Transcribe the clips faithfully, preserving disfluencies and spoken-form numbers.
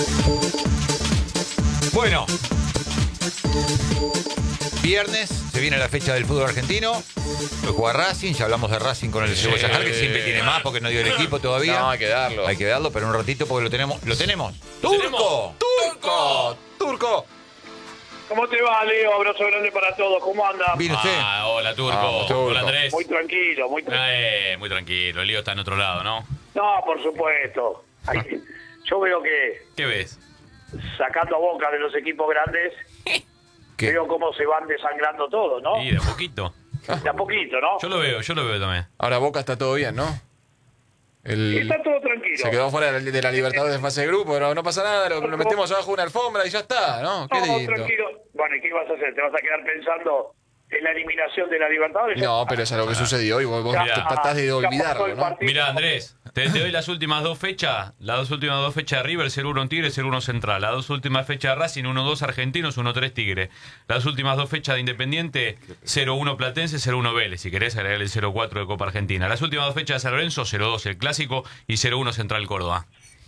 Bueno, viernes se viene la fecha del fútbol argentino. Lo juega Racing, ya hablamos de Racing con el Cebolla Jal, que siempre tiene más porque no dio el equipo todavía. No, hay que darlo. Hay que darlo, pero un ratito porque lo tenemos. ¡Lo tenemos! ¡Turco! ¡Turco! ¡Turco! ¿Cómo te va, Leo? Abrazo grande para todos. ¿Cómo andas? ¿Vino usted? Ah, hola, Turco. Vamos, Turco. Hola, Andrés. Muy tranquilo, muy tranquilo. Eh, muy tranquilo. El lío está en otro lado, ¿no? No, por supuesto. Ay, yo veo que ¿Qué ves? sacando a Boca de los equipos grandes, ¿Qué? veo cómo se van desangrando todos, ¿no? Y de a poquito. De a poquito, ¿no? Yo lo veo, yo lo veo también. Ahora Boca está todo bien, ¿no? El... Está todo tranquilo. Se quedó fuera de la, de la Libertadores de fase de grupo, pero no pasa nada, lo, lo metemos abajo de una alfombra y ya está, ¿no? Qué No, lindo. tranquilo. Bueno, ¿y qué vas a hacer? ¿Te vas a quedar pensando en la eliminación de la Libertadores? No, pero es algo que sucedió y vos, vos Ya, tratás de ya pasó olvidarlo, el ¿no? partido. Mira, Andrés, te, te doy las últimas dos fechas. Las dos últimas dos fechas de River, cero uno Tigre, cero uno Central. Las dos últimas fechas de Racing, uno dos Argentinos, uno tres Tigre. Las últimas dos fechas de Independiente, cero uno Platense, cero uno Vélez. Si querés agregar el cero cuatro de Copa Argentina. Las últimas dos fechas de San Lorenzo, cero dos el Clásico y cero uno Central Córdoba.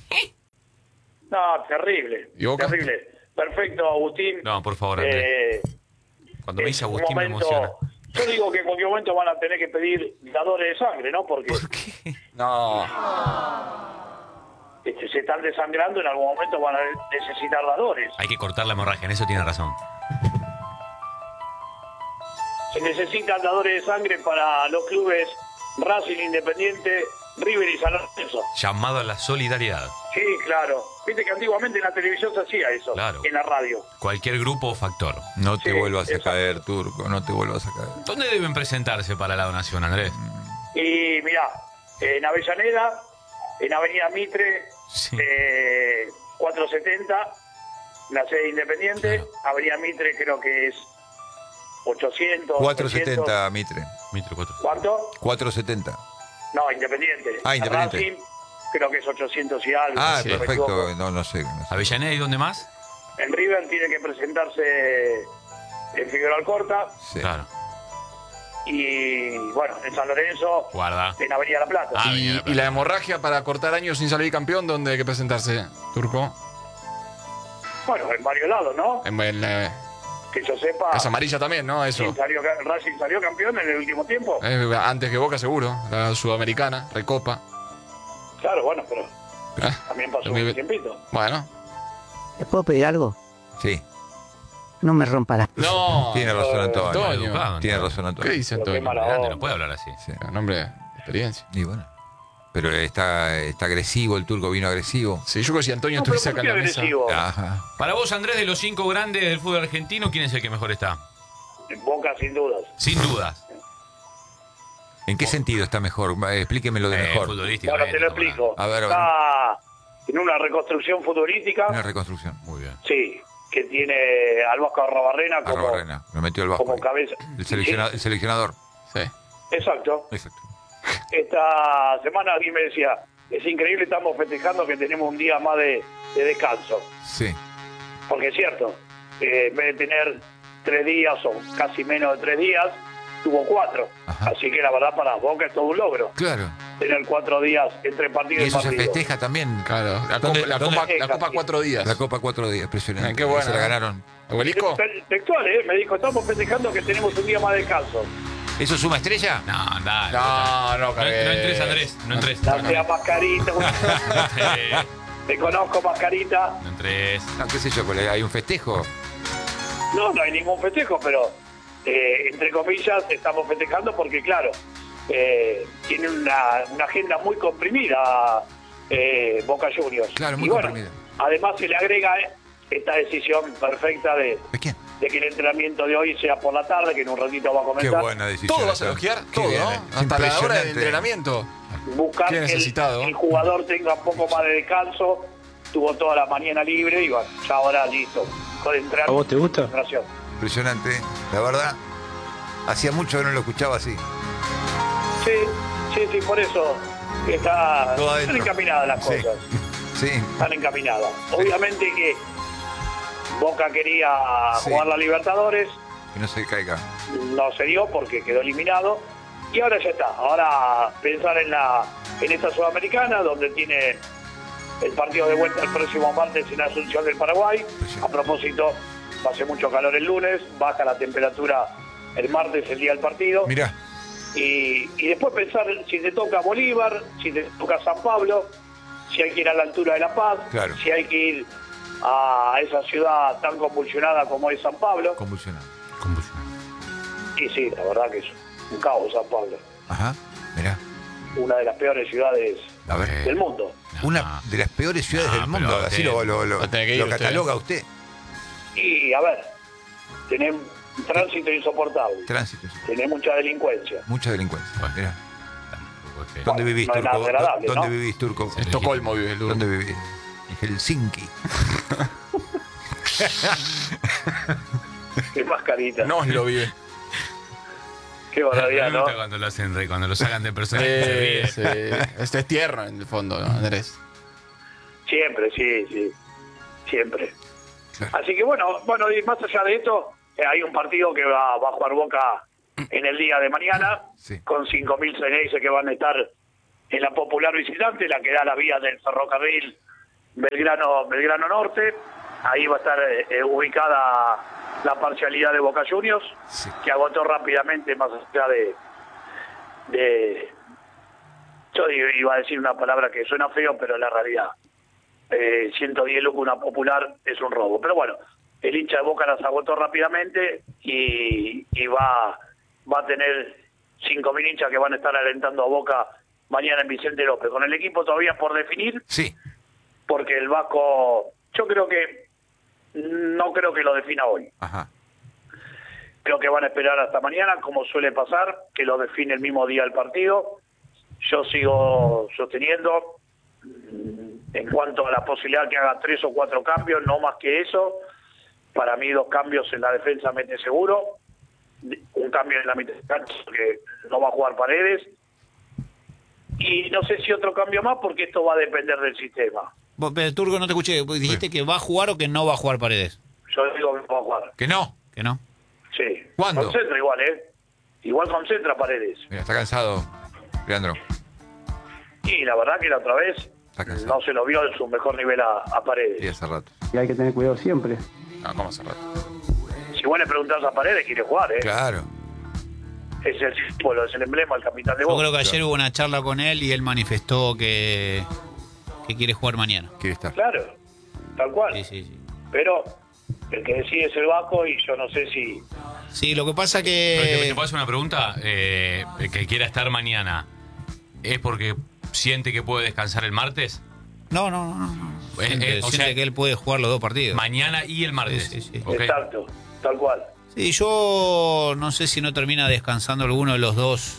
No, terrible. ¿Y Boca? Terrible. Perfecto, Agustín. No, por favor, Andrés. Eh, Cuando me en dice un Agustín me momento- emociona. Yo digo que en cualquier momento van a tener que pedir dadores de sangre, ¿no? Porque No. este, se están desangrando, en algún momento van a necesitar dadores. Hay que cortar la hemorragia, en eso tiene razón. Se necesitan dadores de sangre para los clubes Racing, Independiente, River y San Lorenzo. Llamado a la solidaridad. Sí, claro. Viste que antiguamente en la televisión se hacía eso, Claro. en la radio. Cualquier grupo o factor. No te Sí, vuelvas a exacto. caer, Turco, no te vuelvas a caer. ¿Dónde deben presentarse para la donación, Andrés? Y mirá, en Avellaneda, en Avenida Mitre, Sí. eh, cuatrocientos setenta, la sede Independiente, Claro. Avenida Mitre creo que es ochocientos. cuatrocientos ochocientos. setenta, Mitre. Mitre cuatro. ¿Cuánto? cuatrocientos setenta. No, Independiente. Ah, Independiente. Racing, creo que es ochocientos y algo. Ah, si no me perfecto. equivoco. No, no sé. No sé. ¿Avellaneda y dónde más? En River tiene que presentarse en Figueroa Alcorta Sí. Claro. y, bueno, en San Lorenzo, Guarda. en Avenida La Plata. Ah, Y, Avenida La Plata. y la hemorragia para cortar años sin salir campeón, ¿dónde hay que presentarse, Turco? Bueno, en varios lados, ¿no? En, en la Que yo sepa, Casa Amarilla también, ¿no? Eso. Racing salió, Racing salió campeón en el último tiempo. Eh, antes que Boca, seguro. La Sudamericana, Recopa. Claro, bueno, pero Eh, también pasó dos mil un veinte. tiempito. Bueno. ¿Le puedo pedir algo? Sí. No me rompa las... No. Tiene razón Antonio. Antonio. Educado, Tiene Antonio. razón ¿Qué Antonio. dice Pero qué Antonio? mala Grande, onda. no puede hablar así. Sí. Un hombre de experiencia. Y bueno. Pero está, está agresivo, el Turco vino agresivo. Sí, yo creo que si Antonio No, pero estuviese ¿por acá qué en la mesa. agresivo? Ajá. Para vos, Andrés, de los cinco grandes del fútbol argentino, ¿quién es el que mejor está? En Boca, sin dudas. Sin dudas. ¿En qué sentido está mejor? Eh, Explíquemelo de Eh, mejor. Bueno, te lo explico. A ver, a ver. Está en una reconstrucción futbolística. Una reconstrucción. Muy bien. Sí, que tiene al Vasco Arrobarrena como, Arrobarrena. Lo metió el Vasco. como ahí. cabeza. El, selecciona- el seleccionador. Sí. Sí, exacto. Exacto. Esta semana alguien me decía, es increíble, estamos festejando que tenemos un día más de, de descanso. Sí. Porque es cierto, eh, en vez de tener tres días o casi menos de tres días, tuvo cuatro. Ajá. Así que la verdad para Boca es todo un logro. Claro. Tener cuatro días entre partido Y y eso se partido. festeja también. Claro. La, ¿Dónde- copa, la, dónde- copa, la Copa cuatro días. La Copa cuatro días, impresionante. Eh, qué buena, Se la ¿eh? ganaron. ¿Obelisco? Te- Textual, ¿eh? Me dijo, estamos festejando que tenemos un día más de descanso. ¿Eso suma estrella? No, dale. No, no, No, no cagué. entres, Andrés. No entres. No sea mascarita. Eh, Te conozco, mascarita. No entres. No, qué sé yo, pues, hay un festejo. No, no hay ningún festejo, pero eh, entre comillas estamos festejando porque, claro, eh, tiene una, una agenda muy comprimida eh, Boca Juniors. Claro, muy y bueno, comprimida. además se le agrega eh, esta decisión perfecta de, ¿De quién? de que el entrenamiento de hoy sea por la tarde, que en un ratito va a Qué comenzar. buena decisión. Todo vas a esa. elogiar, Qué todo, bien, ¿no? eh. Es Hasta la hora de impresionante. entrenamiento. Buscar Qué que el, necesitado. el jugador tenga un poco más de descanso. Tuvo toda la mañana libre y bueno, ya ahora listo. Con entrenamiento. ¿A vos te gusta? concentración. Impresionante. La verdad, hacía mucho que no lo escuchaba así. Sí, sí, sí, por eso está, Todo están adentro. encaminadas las Sí. cosas. Sí. Están encaminadas. Obviamente que Boca quería Sí. jugar la Libertadores, Que no se caiga. no se dio porque quedó eliminado. Y ahora ya está. Ahora pensar en la en esta Sudamericana, donde tiene El partido de vuelta el próximo martes en Asunción del Paraguay. A propósito, va a hacer mucho calor el lunes, baja la temperatura el martes, el día del partido. Mirá. Y, y después pensar si te toca Bolívar, si te toca San Pablo, si hay que ir a la altura de La Paz, Claro. si hay que ir a esa ciudad tan convulsionada como es San Pablo. Convulsionado. Y sí, la verdad que es un caos San Pablo. Ajá, mirá. Una de las peores ciudades A ver. del mundo. Una de las peores ciudades No, del mundo, pero así usted- lo, lo, lo, va a tener que ir lo usted. cataloga usted. Y a ver, tenés un tránsito insoportable, Tránsito, tenés mucha delincuencia. mucha delincuencia. Bueno. Mirá. Ok. ¿Dónde vivís, no es Turco? nada agradable, ¿Dónde ¿no? vivís, Turco? En Estocolmo vive el duro. ¿Dónde vivís? En Helsinki. Qué mascarita. No lo vive. Qué A mí barbaridad, me ¿no? gusta cuando lo hacen re, cuando lo sacan de personaje se ríe. Eh, sí. Este es tierno en el fondo, ¿no, Andrés? Siempre, sí, sí. Siempre. Claro. Así que bueno, bueno, y más allá de esto, eh, hay un partido que va, va a jugar Boca en el día de mañana, Sí. con cinco mil ceneices que van a estar en la popular visitante, la que da la vía del ferrocarril Belgrano, Belgrano Norte. Ahí va a estar eh, ubicada la parcialidad de Boca Juniors, Sí. que agotó rápidamente más allá de... de yo iba a decir una palabra que suena feo, pero es la realidad. Eh, ciento diez lucas una popular es un robo. Pero bueno, el hincha de Boca las agotó rápidamente y, y va, va a tener cinco mil hinchas que van a estar alentando a Boca mañana en Vicente López. Con el equipo todavía por definir, Sí. porque el Vasco, yo creo que, no creo que lo defina hoy. Ajá. Creo que van a esperar hasta mañana, como suele pasar, que lo define el mismo día del partido. Yo sigo sosteniendo, mm, en cuanto a la posibilidad que haga tres o cuatro cambios, no más que eso. Para mí dos cambios en la defensa mete seguro. Un cambio en la mitad de cancha, que no va a jugar Paredes. Y no sé si otro cambio más, porque esto va a depender del sistema. Vos, pero, Turco, no te escuché. Vos dijiste que va a jugar o que no va a jugar Paredes. Yo digo que va a jugar. Que no. ¿Que no? Sí. ¿Cuándo? Concentra igual, ¿eh? Igual concentra Paredes. Mira, está cansado, Leandro. Y la verdad que la otra vez Está cansado. no se lo vio en su mejor nivel a, a Paredes. Sí, hace rato. Y hay que tener cuidado siempre. No, ¿cómo hace rato? Si vos le preguntás a Paredes, quiere jugar, ¿eh? Claro. Es el símbolo, es el emblema, el capitán de Yo Boca. creo que ayer hubo una charla con él y él manifestó que, que quiere jugar mañana. Quiere estar. Claro, tal cual. Sí, sí, sí. Pero el que decide es el Vasco y yo no sé si... Sí, lo que pasa Pero te, que... te puedo hacer una pregunta. Eh, el que quiera estar mañana, ¿es porque siente que puede descansar el martes? No, no, no. no, no. Eh, Siente, eh, o siente sea, que él puede jugar los dos partidos. Mañana y el martes. Sí, sí, sí. Ok. Exacto, tal cual. Sí, yo no sé si no termina descansando alguno de los dos,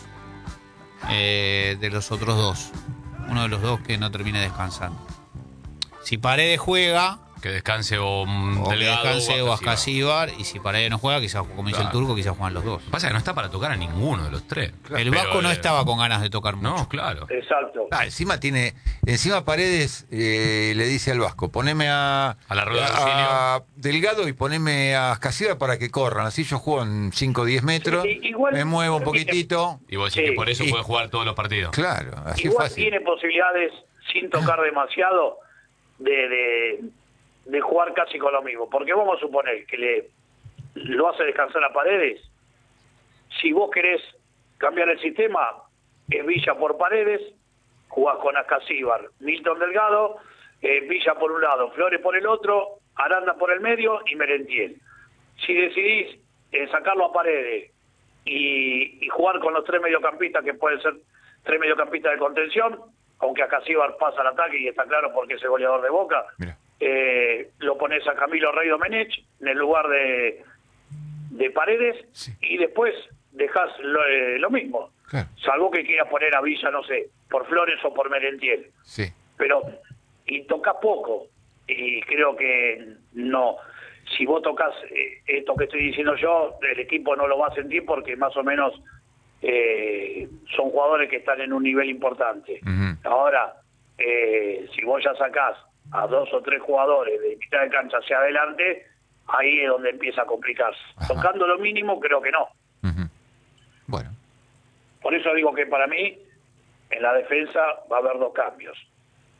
eh, de los otros dos. Uno de los dos que no termina descansando. Si Paredes juega, Que descanse o mm, o que Delgado descanse o Ascasíbar. Ascasíbar, y si Paredes no juega, quizás, como dice el Claro. Turco, quizás juegan los dos. Lo que pasa es que no está para tocar a ninguno de los tres. El Pero, Vasco no eh, estaba con ganas de tocar mucho. No, claro. Exacto. Ah, encima tiene. Encima Paredes eh, le dice al Vasco: poneme a. A la rueda de a Delgado y poneme a Ascasíbar para que corran. Así yo juego en cinco o diez metros. Sí, igual- me muevo un poquitito. Y vos decís Sí. que por eso Y- puede jugar todos los partidos. Claro, así Igual es fácil. tiene posibilidades, sin tocar demasiado, de, de, de jugar casi con lo mismo. Porque vamos a suponer que le lo hace descansar a Paredes. Si vos querés cambiar el sistema, es Villa por Paredes, jugás con Ascasíbar, Milton Delgado, eh, Villa por un lado, Flores por el otro, Aranda por el medio y Merentiel. Si decidís eh, sacarlo a Paredes y, y jugar con los tres mediocampistas, que pueden ser tres mediocampistas de contención, aunque Ascasíbar pasa al ataque y está claro porque es el goleador de Boca, Mira. eh, lo pones a Camilo Rey Domenech en el lugar de, de Paredes, Sí. y después dejás lo, eh, lo mismo, Claro. salvo que quieras poner a Villa, no sé, por Flores o por Merentiel, Sí. pero y tocas poco, y creo que no, si vos tocas eh, esto que estoy diciendo yo, el equipo no lo va a sentir porque más o menos eh, son jugadores que están en un nivel importante. Ujú. Ahora, eh, si vos ya sacás a dos o tres jugadores de mitad de cancha hacia adelante, ahí es donde empieza a complicarse. Ajá. Tocando lo mínimo, creo que no. Ujú. Bueno. Por eso digo que para mí, en la defensa va a haber dos cambios.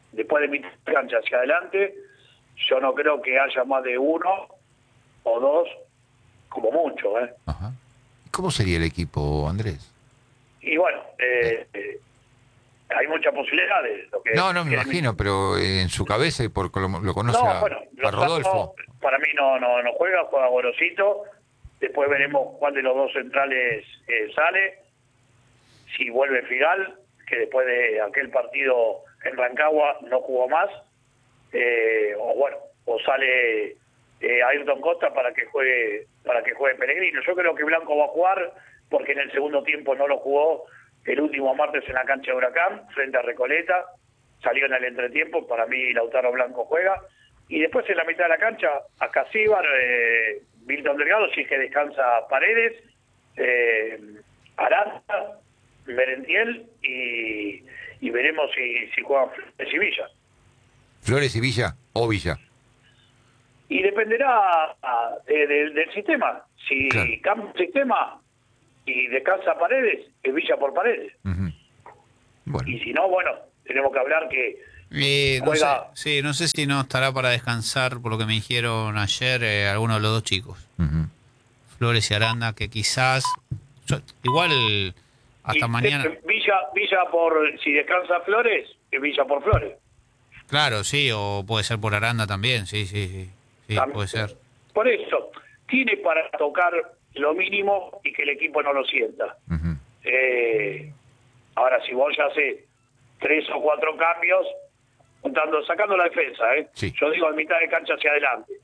después de mitad de cancha hacia adelante, yo no creo que haya más de uno o dos, como mucho, ¿eh? Ajá. ¿Cómo sería el equipo, Andrés? Y bueno, eh, eh, hay muchas posibilidades. Lo que, No, no me que imagino, mi... pero en su cabeza y porque lo, lo conoce no, a, bueno, a Rodolfo. No, para mí no, no, no juega, juega Gorosito. Después veremos cuál de los dos centrales eh, sale. Si vuelve Figal, que después de aquel partido en Rancagua no jugó más. Eh, o bueno, o sale eh, Ayrton Costa para que juegue para que juegue Pellegrino. Yo creo que Blanco va a jugar porque en el segundo tiempo no lo jugó el último martes en la cancha de Huracán frente a Recoleta, salió en el entretiempo. Para mí Lautaro Blanco juega, y después en la mitad de la cancha a Casíbar, eh, Milton Delgado, si es que descansa Paredes, eh, Aranda, Merentiel, y, y veremos si, si juegan Flores y Villa. Flores y Villa o Villa. Y dependerá a, de, de, del sistema. Si claro. cambia el sistema y descansa Paredes, es Villa por Paredes. Uh-huh. Bueno. Y si no, bueno, tenemos que hablar que Eh, no juega... sé, sí, no sé si no estará para descansar, por lo que me dijeron ayer, eh, algunos de los dos chicos. Uh-huh. Flores y Aranda, que quizás... yo- igual hasta y, mañana... eh, Villa, Villa por... Si descansa Flores, es Villa por Flores. Claro, sí, o puede ser por Aranda también, sí, sí, sí. Sí, También. puede ser. Por eso, tiene para tocar lo mínimo y que el equipo no lo sienta. Uh-huh. Eh, ahora, si vos ya haces tres o cuatro cambios, juntando, sacando la defensa, ¿eh? Sí. Yo digo a mitad de cancha hacia adelante.